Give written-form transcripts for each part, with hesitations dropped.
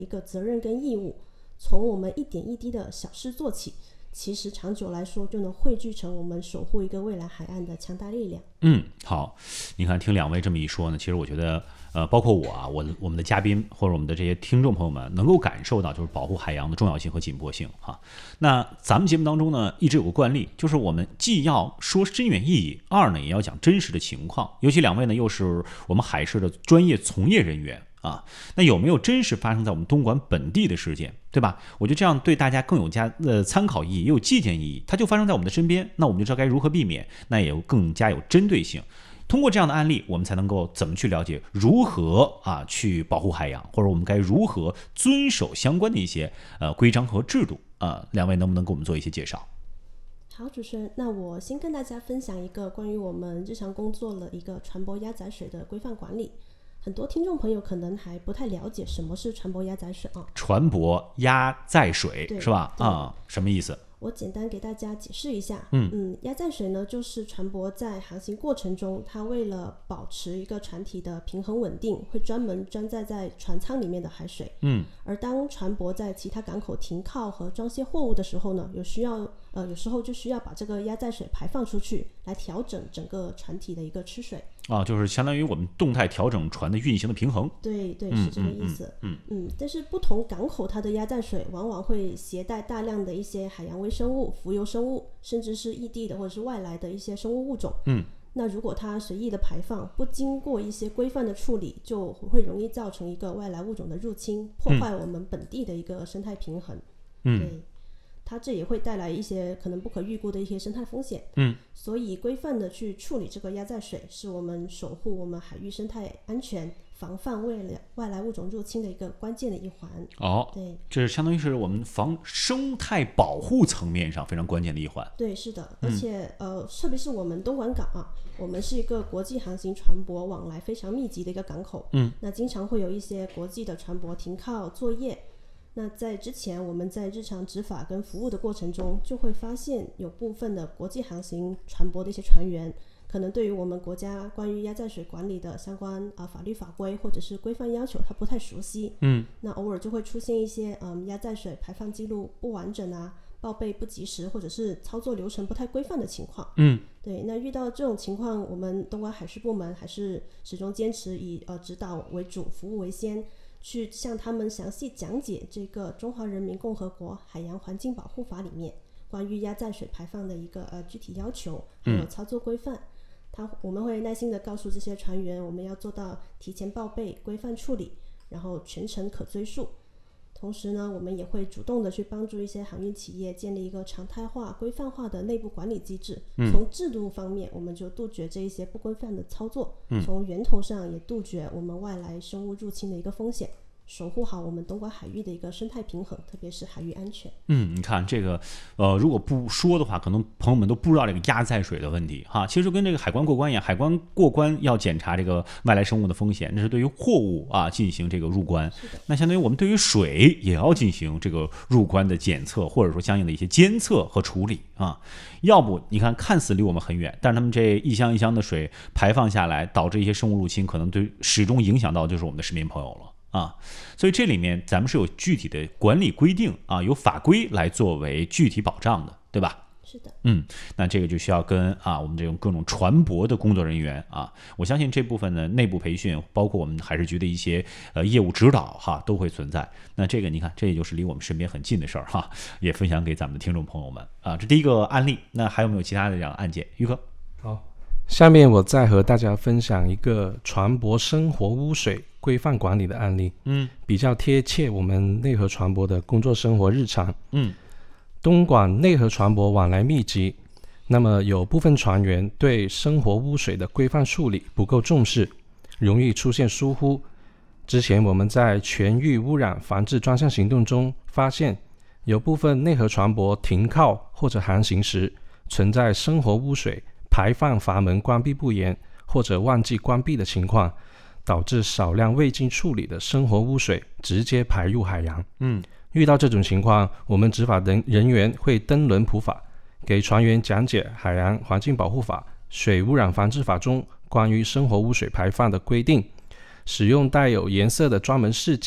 一个责任跟义务，从我们一点一滴的小事做起，其实长久来说就能汇聚成我们守护一个未来海岸的强大力量。 好，你看听两位这么一说呢，其实我觉得包括我啊，我们的嘉宾或者我们的这些听众朋友们能够感受到就是保护海洋的重要性和紧迫性哈。那咱们节目当中呢，一直有个惯例，就是我们既要说深远意义，二呢也要讲真实的情况，尤其两位呢又是我们海事的专业从业人员啊，那有没有真实发生在我们东莞本地的事件，对吧？我觉得这样对大家更有参考意义，也有借鉴意义。它就发生在我们的身边，那我们就知道该如何避免，那也更加有针对性。通过这样的案例，我们才能够怎么去了解如何去保护海洋，或者我们该如何遵守相关的一些规章和制度啊。两位能不能给我们做一些介绍？ 好，主持人，那我先跟大家分享一个关于我们日常工作的一个船舶压载水的规范管理。很多听众朋友可能还不太了解什么是船舶压载水啊。 船舶压载水是吧？什么意思？ 我简单给大家解释一下。压载水呢，就是船舶在航行过程中，它为了保持一个船体的平衡稳定，会专门装载在船舱里面的海水。而当船舶在其他港口停靠和装卸货物的时候呢，有时候就需要把这个压载水排放出去，来调整整个船体的一个吃水。 就是相当于我们动态调整船的运行的平衡。 对，是这个意思。但是不同港口它的压载水往往会携带大量的一些海洋微生物、浮游生物，甚至是异地的或者是外来的一些生物物种。那如果它随意的排放，不经过一些规范的处理，就会容易造成一个外来物种的入侵，破坏我们本地的一个生态平衡。对，它这也会带来一些可能不可预估的一些生态风险。所以规范的去处理这个压载水，是我们守护我们海域生态安全、防范外来物种入侵的一个关键的一环。对， 这是相当于是我们防生态保护层面上非常关键的一环。 对，是的，而且特别是我们东莞港我们是一个国际航行船舶往来非常密集的一个港口。那经常会有一些国际的船舶停靠作业。那在之前我们在日常执法跟服务的过程中，就会发现有部分的国际航行船舶的一些船员，可能对于我们国家关于压载水管理的相关法律法规或者是规范要求他不太熟悉。那偶尔就会出现一些压载水排放记录不完整报备不及时，或者是操作流程不太规范的情况。对，那遇到这种情况，我们东莞海事部门还是始终坚持以指导为主，服务为先，去向他们详细讲解这个中华人民共和国海洋环境保护法里面关于压载水排放的一个具体要求，还有操作规范。我们会耐心的告诉这些船员，我们要做到提前报备、规范处理，然后全程可追溯。同时呢，我们也会主动的去帮助一些航运企业建立一个常态化、规范化的内部管理机制。从制度方面，我们就杜绝这一些不规范的操作，从源头上也杜绝我们外来生物入侵的一个风险，守护好我们东莞海域的一个生态平衡，特别是海域安全。 你看这个如果不说的话，可能朋友们都不知道这个压载水的问题哈。其实就跟这个海关过关一样，海关过关要检查这个外来生物的风险，那是对于货物进行这个入关。那相当于我们对于水也要进行这个入关的检测，或者说相应的一些监测和处理要不你看似离我们很远，但是他们这一箱一箱的水排放下来，导致一些生物入侵，可能对始终影响到就是我们的市民朋友了。所以这里面咱们是有具体的管理规定有法规来作为具体保障的，对吧？ 是的。 那这个就需要跟我们这种各种船舶的工作人员我相信这部分的内部培训，包括我们海事局的一些业务指导都会存在。那这个你看，这也就是离我们身边很近的事儿也分享给咱们的听众朋友们这第一个案例。那还有没有其他的这样案件？于哥。 好，下面我再和大家分享一个船舶生活污水规范管理的案例，比较贴切我们内河船舶的工作生活日常。东莞内河船舶往来密集，那么有部分船员对生活污水的规范处理不够重视，容易出现疏忽。之前我们在全域污染防治专项行动中发现，有部分内河船舶停靠或者航行时存在生活污水排放阀门关闭不严或者忘记关闭的情况，导致少量未经处理的生活污水直接排入海洋。遇到这种情况，我们执法人员会登轮普法，给船员讲解海洋环境保护法、水污染防治法中关于生活污水排放的规定，使用带有颜色的专门试剂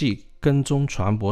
跟踪船舶